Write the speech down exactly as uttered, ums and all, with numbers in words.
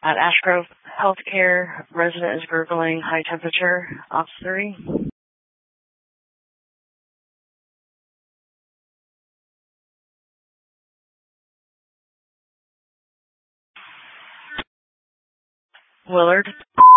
At Ashgrove Healthcare, resident is gurgling, high temperature, ops three. Willard.